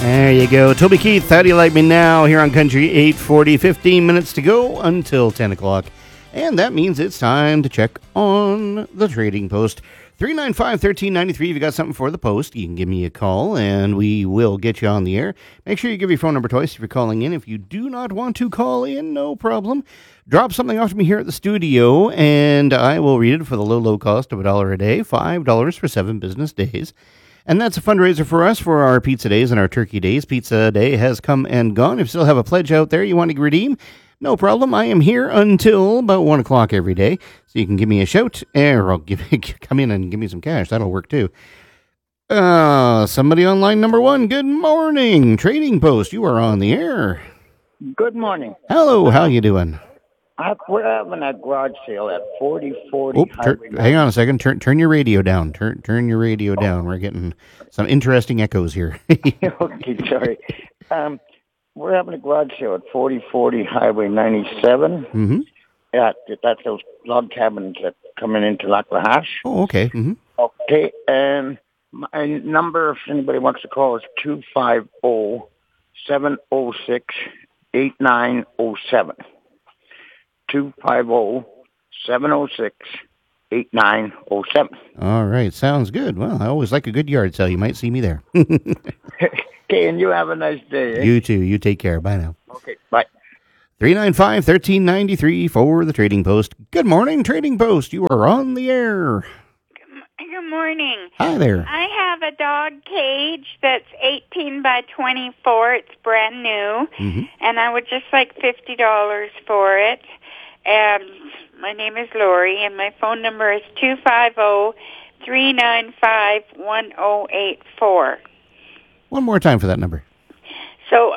There you go. Toby Keith, How Do You Like Me Now? Here on Country 840, 15 minutes to go until 10 o'clock. And that means it's time to check on the Trading Post. 395-1393. If you got something for the Post, you can give me a call and we will get you on the air. Make sure you give your phone number twice if you're calling in. If you do not want to call in, no problem. Drop something off to me here at the studio and I will read it for the low, low cost of $1 a day, $5 for 7 business days. And that's a fundraiser for us for our pizza days and our turkey days. Pizza day has come and gone. If you still have a pledge out there you want to redeem, no problem. I am here until about 1 o'clock every day. So you can give me a shout or come in and give me some cash. That'll work too. Somebody on line number 1. Good morning. Trading Post, you are on the air. Good morning. Hello, how you doing? We're having a garage sale at 4040 hang on a second. Turn your radio down. Turn your radio down. We're getting some interesting echoes here. Okay, sorry. We're having a garage sale at 4040 Highway 97. Mm-hmm. That's those log cabins that coming into Laclahash. Oh, okay. Mm-hmm. Okay, and my number, if anybody wants to call, is 250-706-8907. 250-706-8907. All right, sounds good. Well, I always like a good yard sale. You might see me there. Okay, and you have a nice day. Eh? You too. You take care. Bye now. Okay, bye. 395-1393 for the Trading Post. Good morning, Trading Post. You are on the air. Good morning. Hi there. I have a dog cage that's 18 by 24. It's brand new, and I would just like $50 for it. And my name is Lori, and my phone number is 250-395-1084. One more time for that number. So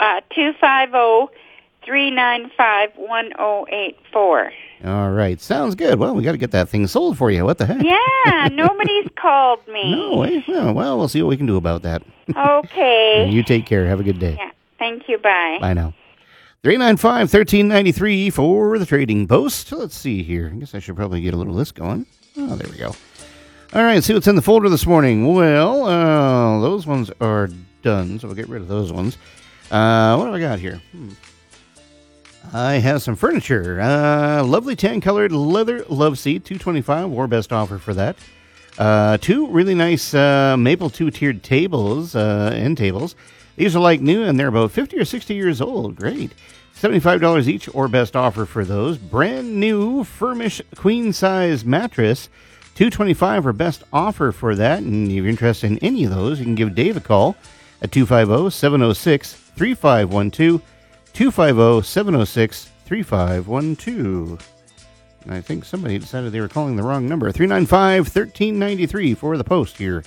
250-395-1084. All right, sounds good. Well, we got to get that thing sold for you. What the heck? Yeah, nobody's called me. No, well, we'll see what we can do about that. Okay. You take care. Have a good day. Yeah, thank you. Bye. Bye now. 395-1393 for the Trading Post. Let's see here. I guess I should probably get a little list going. Oh, there we go. All right, see what's in the folder this morning. Well, those ones are done, so we'll get rid of those ones. What have I got here? I have some furniture. Lovely tan-colored leather love seat, $225. War best offer for that. 2 really nice maple 2-tiered tables, end tables. These are like new, and they're about 50 or 60 years old. Great. $75 each, or best offer for those. Brand new Firmish queen-size mattress, $225 or best offer for that. And if you're interested in any of those, you can give Dave a call at 250-706-3512. 250-706-3512. And I think somebody decided they were calling the wrong number. 395-1393 for the Post here.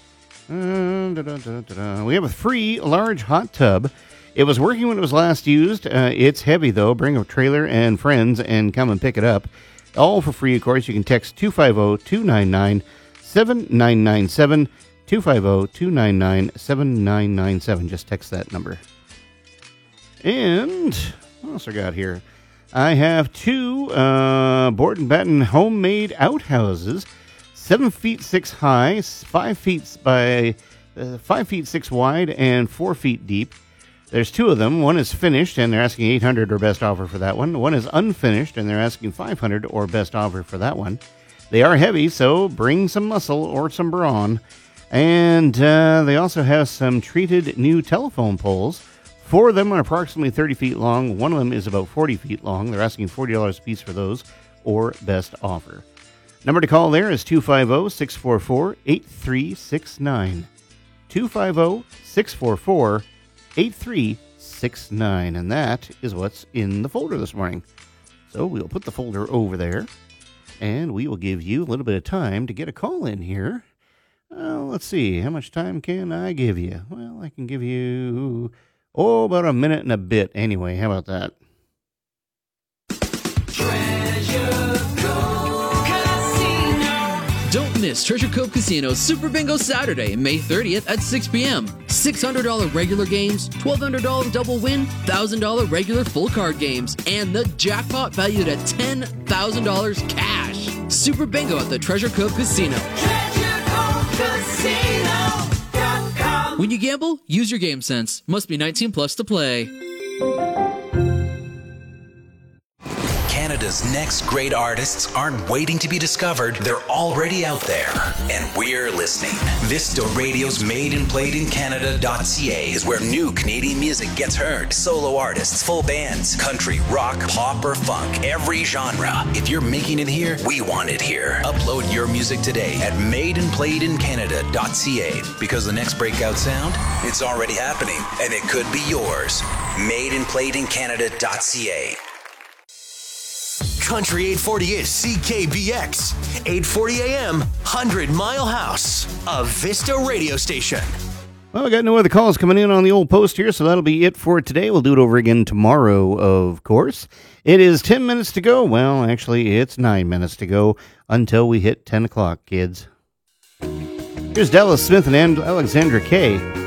We have a free large hot tub. It was working when it was last used. It's heavy, though. Bring a trailer and friends and come and pick it up. All for free, of course. You can text 250-299-7997. 250-299-7997. Just text that number. And what else I got here? I have 2 board and batten homemade outhouses. 7 feet 6 high, 5 feet by 5 feet 6 wide, and 4 feet deep. There's 2 of them. One is finished, and they're asking $800 or best offer for that one. One is unfinished, and they're asking $500 or best offer for that one. They are heavy, so bring some muscle or some brawn. And they also have some treated new telephone poles. 4 of them are approximately 30 feet long. One of them is about 40 feet long. They're asking $40 a piece for those or best offer. Number to call there is 250-644-8369. 250-644-8369. And that is what's in the folder this morning. So we'll put the folder over there, and we will give you a little bit of time to get a call in here. Let's see. How much time can I give you? Well, I can give you, about a minute and a bit anyway. How about that? Don't miss Treasure Cove Casino's Super Bingo Saturday, May 30th at 6 p.m. $600 regular games, $1,200 double win, $1,000 regular full card games, and the jackpot valued at $10,000 cash. Super Bingo at the Treasure Cove Casino. TreasureCoveCasino.com. When you gamble, use your game sense. Must be 18 plus to play. Canada's next great artists aren't waiting to be discovered. They're already out there, and we're listening. Vista Radio's Made and Played in Canada.ca is where new Canadian music gets heard. Solo artists, full bands, country, rock, pop, or funk, every genre. If you're making it here, we want it here. Upload your music today at madeandplayedincanada.ca, because the next breakout sound, it's already happening, and it could be yours. madeandplayedincanada.ca. Country 840 is CKBX. 840 AM, 100 Mile House, a Vista radio station. Well, we got no other calls coming in on the old post here, so that'll be it for today. We'll do it over again tomorrow, of course. It is 10 minutes to go. Well, actually, it's 9 minutes to go until we hit 10 o'clock, kids. Here's Dallas Smith and Alexandra Kay.